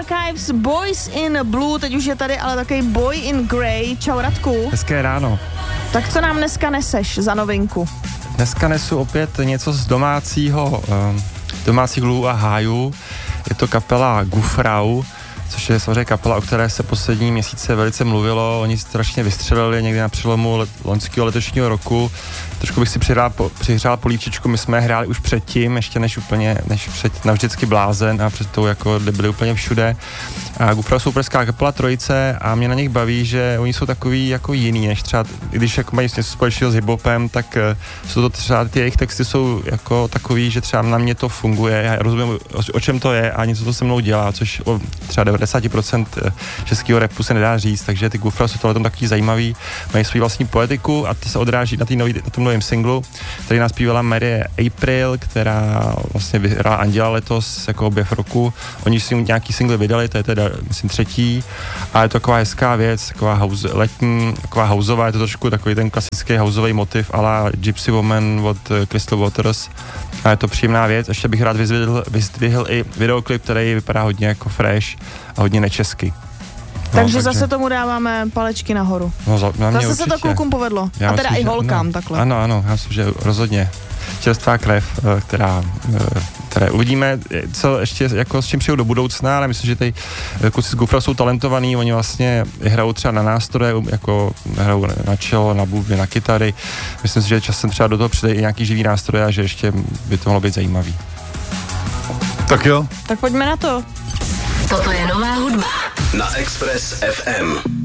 Archives, Boys in Blue, teď už je tady ale takový Boy in Grey. Čau Radku. Hezké ráno. Tak co nám dneska neseš za novinku? Dneska nesu opět něco z domácích lů a hájů. Je to kapela Gufrau, což je samozřejmě kapela, o které se poslední měsíce velice mluvilo. Oni strašně vystřelili někdy na přelomu loňského letošního roku. Trošku bych si přihřál polívčičku, my jsme hráli už předtím, ještě než před Navždycky blázen a před tou, jako byli úplně všude. A Gufrau jsou pražská kapela Trojice a mě na nich baví, že oni jsou takový jako jiný, než třeba, když jako mají něco společného s hiphopem, tak jsou to třeba ty jejich texty jsou jako takový, že třeba na mě to funguje, já rozumím, o čem to je a něco to se mnou dělá, což o třeba 90% českého rapu se nedá říct, takže ty Gufrau jsou tohle takový zajímavý, mají svou vlastní poetiku a to se odráží na tom novém singlu, který nás zpívala Mary April, která vlastně vyhrála Anděla letos jako objev roku. Oni si nějaký single vydali, to je teda myslím třetí a je to taková hezká věc, taková letní, taková houseová, je to trošku takový ten klasický houseový motiv a la Gypsy Woman od Crystal Waters a je to příjemná věc. Ještě bych rád vyzdvihl i videoklip, který vypadá hodně jako fresh a hodně nečesky. Takže zase tomu dáváme palečky nahoru. Zase se to klukům povedlo. A teda i holkám takhle. Ano, já myslím, že rozhodně. Čerstvá krev, které uvidíme, co ještě jako s čím přijou do budoucna, ale myslím, že ty kluci z Gufrau jsou talentovaný, oni vlastně hrajou třeba na nástroje, jako hrajou na cello, na bubny, na kytary. Myslím si, že časem třeba do toho přijde i nějaký živý nástroje a že ještě by to mohlo být zajímavý. Tak jo. Tak pojďme na to. Toto je nová hudba na Express FM.